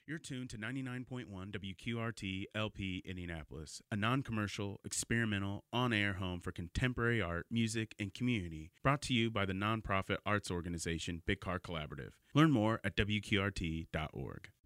You're tuned to 99.1 WQRT LP Indianapolis, a non commercial, experimental, on air home for contemporary art, music, and community, brought to you by the nonprofit arts organization Big Car Collaborative. Learn more at WQRT.org.